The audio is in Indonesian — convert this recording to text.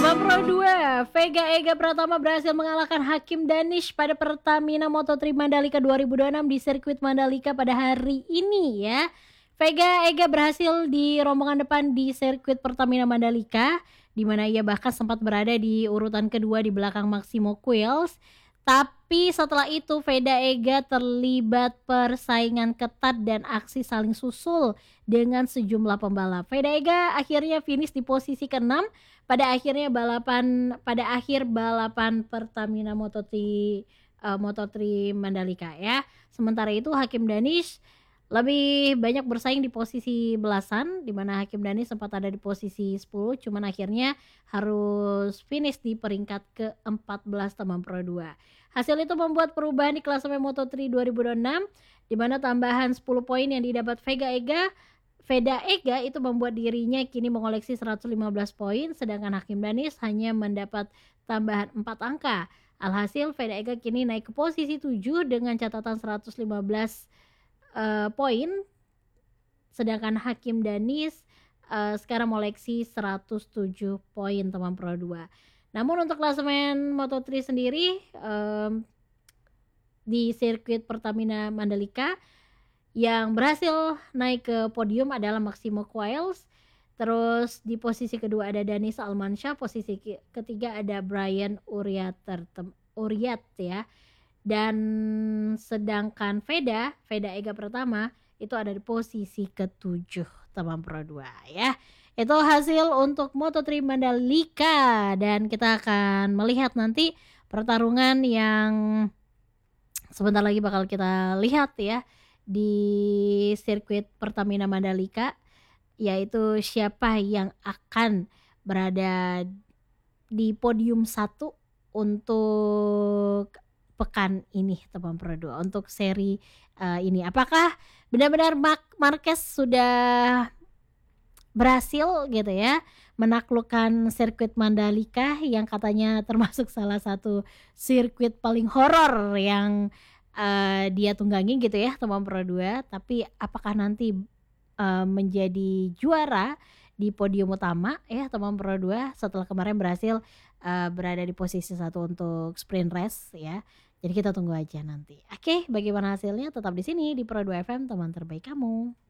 Teman Pro 2, Vega Ega Pratama berhasil mengalahkan Hakim Danish pada Pertamina Moto3 Mandalika 2026 di sirkuit Mandalika pada hari ini ya. Vega Ega berhasil di rombongan depan di sirkuit Pertamina Mandalika, di mana ia bahkan sempat berada di urutan kedua di belakang Maximo Quills. Tapi setelah itu Vega Ega terlibat persaingan ketat dan aksi saling susul dengan sejumlah pembalap. Vega Ega akhirnya finish di posisi ke-6 pada akhir balapan Pertamina Moto3 Mandalika ya. Sementara itu Hakim Danish lebih banyak bersaing di posisi belasan, di mana Hakim Danish sempat ada di posisi 10, cuman akhirnya harus finish di peringkat ke-14 teman Pro 2. Hasil itu membuat perubahan di klasemen Moto3 2026, di mana tambahan 10 poin yang didapat Vega Ega itu membuat dirinya kini mengoleksi 115 poin, sedangkan Hakim Danish hanya mendapat tambahan 4 angka. Alhasil Vega Ega kini naik ke posisi 7 dengan catatan 115 poin, sedangkan Hakim Danish sekarang mengoleksi 107 poin teman Pro 2. Namun untuk klasemen Moto3 sendiri di sirkuit Pertamina Mandalika yang berhasil naik ke podium adalah Maximo Quills. Terus di posisi kedua ada Danis Almansyah, posisi ketiga ada Brian Uriat ya. Dan sedangkan Vega Ega Pratama itu ada di posisi ke-7 teman Pro 2 ya. Itu hasil untuk Moto3 Mandalika, dan kita akan melihat nanti pertarungan yang sebentar lagi bakal kita lihat ya di sirkuit Pertamina Mandalika, yaitu siapa yang akan berada di podium 1 untuk pekan ini teman Pro 2, untuk seri ini. Apakah benar-benar Marquez sudah berhasil gitu ya menaklukkan sirkuit Mandalika yang katanya termasuk salah satu sirkuit paling horor yang dia tunggangi gitu ya teman Pro 2, tapi apakah nanti menjadi juara di podium utama ya teman Pro 2 setelah kemarin berhasil berada di posisi 1 untuk sprint race ya. Jadi kita tunggu aja nanti. Oke, bagaimana hasilnya tetap di sini di Pro 2 FM, teman terbaik kamu.